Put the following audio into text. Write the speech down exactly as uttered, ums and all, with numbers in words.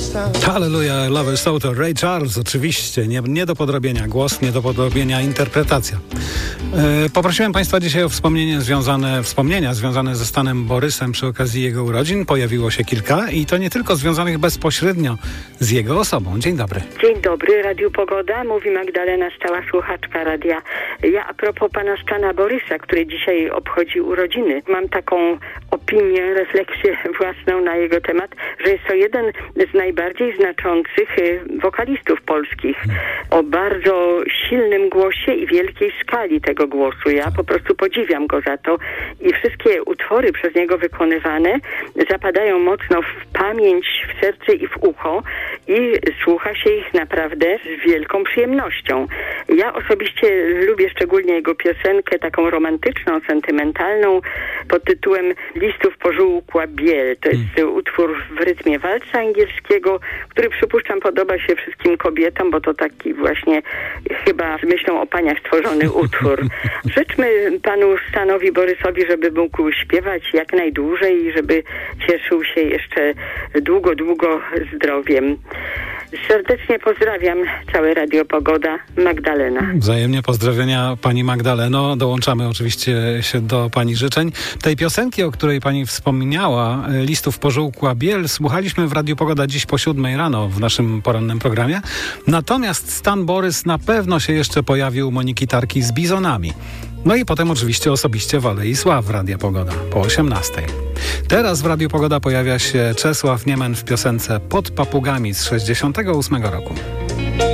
Hallelujah, Love is So to Ray Charles, oczywiście, nie, nie do podrobienia głos, nie do podrobienia interpretacja. E, poprosiłem Państwa dzisiaj o wspomnienie związane, wspomnienia związane ze Stanem Borysem przy okazji jego urodzin. Pojawiło się kilka i to nie tylko związanych bezpośrednio z jego osobą. Dzień dobry. Dzień dobry, Radiu Pogoda, mówi Magdalena, stała słuchaczka radia. Ja a propos pana Stana Borysa, który dzisiaj obchodzi urodziny, mam taką opinię, refleksję własną na jego temat, że jest to jeden z najbardziej znaczących wokalistów polskich o bardzo silnym głosie i wielkiej skali tego głosu. Ja po prostu podziwiam go za to i wszystkie utwory przez niego wykonywane zapadają mocno w pamięć, w serce i w ucho i słucha się ich naprawdę z wielką przyjemnością. Ja osobiście lubię szczególnie jego piosenkę taką romantyczną, sentymentalną pod tytułem Listów pożółkła biel. To jest hmm. utwór w rytmie walca angielskiego, który przypuszczam podoba się wszystkim kobietom, bo to taki właśnie chyba z myślą o paniach stworzony utwór. Życzmy panu Stanowi Borysowi, żeby mógł śpiewać jak najdłużej i żeby cieszył się jeszcze długo, długo zdrowiem. Serdecznie pozdrawiam, całe Radio Pogoda, Magdalena. Wzajemnie pozdrowienia pani Magdaleno. Dołączamy oczywiście się do pani życzeń. Tej piosenki, o której pani wspomniała, Listów pożółkła biel, słuchaliśmy w Radiu Pogoda dziś po siódmej rano w naszym porannym programie. Natomiast Stan Borys na pewno się jeszcze pojawił u Moniki Tarki z Bizonami. No i potem oczywiście osobiście w Alei Sław Radia Pogoda po osiemnastej. Teraz w Radiu Pogoda pojawia się Czesław Niemen w piosence Pod papugami z sześćdziesiątego ósmego roku.